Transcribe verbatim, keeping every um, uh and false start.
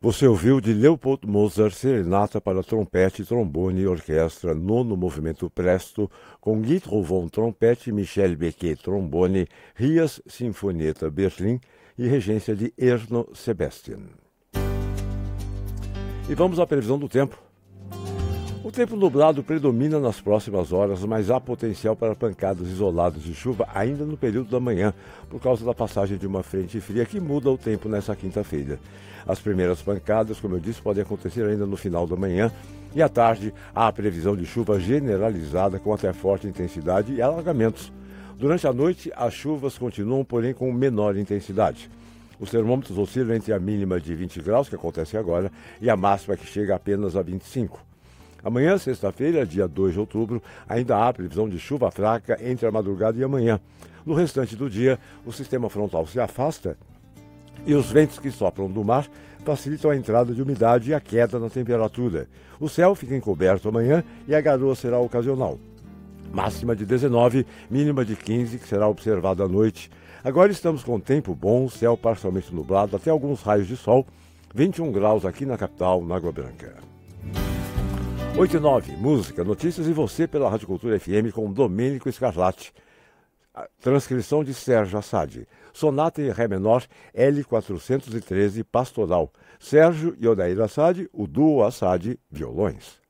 Você ouviu de Leopold Mozart, Serenata para trompete, trombone e orquestra, nono movimento Presto, com Guy Trouvon, trompete, Michel Becquet, trombone, Rias, Sinfonietta Berlim e regência de Erno Sebastian. E vamos à previsão do tempo. O tempo nublado predomina nas próximas horas, mas há potencial para pancadas isoladas de chuva ainda no período da manhã, por causa da passagem de uma frente fria que muda o tempo nessa quinta-feira. As primeiras pancadas, como eu disse, podem acontecer ainda no final da manhã, e à tarde há a previsão de chuva generalizada com até forte intensidade e alagamentos. Durante a noite, as chuvas continuam, porém com menor intensidade. Os termômetros oscilam entre a mínima de vinte graus, que acontece agora, e a máxima que chega apenas a vinte e cinco. Amanhã, sexta-feira, dia dois de outubro, ainda há previsão de chuva fraca entre a madrugada e amanhã. No restante do dia, o sistema frontal se afasta e os ventos que sopram do mar facilitam a entrada de umidade e a queda na temperatura. O céu fica encoberto amanhã e a garoa será ocasional. Máxima de dezenove, mínima de quinze, que será observada à noite. Agora estamos com tempo bom, céu parcialmente nublado, até alguns raios de sol, vinte e um graus aqui na capital, na Água Branca. oito e nove, música, notícias e você pela Rádio Cultura F M com Domênico Scarlatti. A transcrição de Sérgio Assad. Sonata em Ré menor, L quatrocentos e treze, Pastoral. Sérgio e Odair Assad, o duo Assad, violões.